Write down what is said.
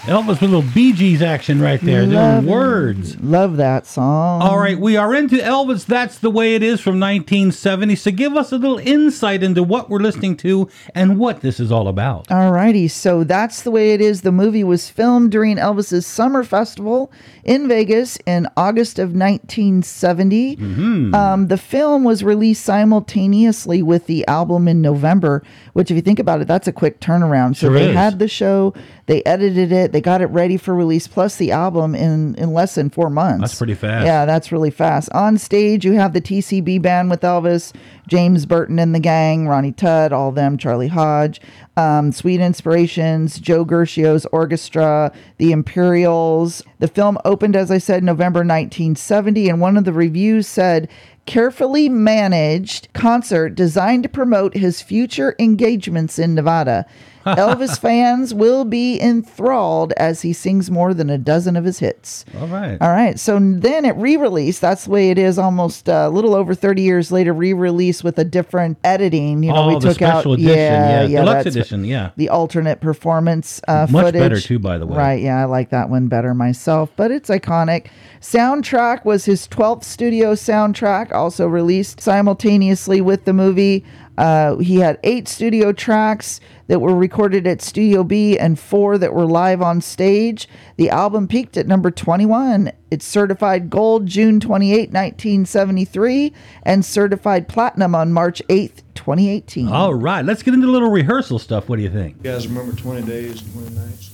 Elvis with a little Bee Gees action right there. Their words. Love that song. All right, we are into Elvis, That's the Way It Is from 1970. So give us a little insight into what we're listening to and what this is all about. All righty, so That's the Way It Is. The movie was filmed during Elvis's summer festival in Vegas in August of 1970. The film was released simultaneously with the album in November, which if you think about it, that's a quick turnaround. So they had the show, they edited it, they got it ready for release, plus the album in less than 4 months. That's pretty fast. Yeah, that's really fast. On stage, you have the TCB band with Elvis, James Burton and the gang, Ronnie Tudd, all of them, Charlie Hodge, Sweet Inspirations, Joe Gershio's orchestra, the Imperials. The film opened, as I said, November 1970, and one of the reviews said, carefully managed concert designed to promote his future engagements in Nevada. Elvis fans will be enthralled as he sings more than a dozen of his hits. All right. All right. So then it re-released. That's the way it is. Almost a little over 30 years later, re-released with a different editing. You know, we took special out edition, deluxe edition, the alternate performance much footage. better too, by the way. Right. Yeah, I like that one better myself. But it's iconic. Soundtrack was his 12th studio soundtrack, also released simultaneously with the movie. He had 8 studio tracks that were recorded at Studio B and 4 that were live on stage. The album peaked at number 21. It's certified gold June 28, 1973, and certified platinum on March 8th, 2018. All right, let's get into a little rehearsal stuff. What do you think? You guys remember 20 Days, 20 Nights?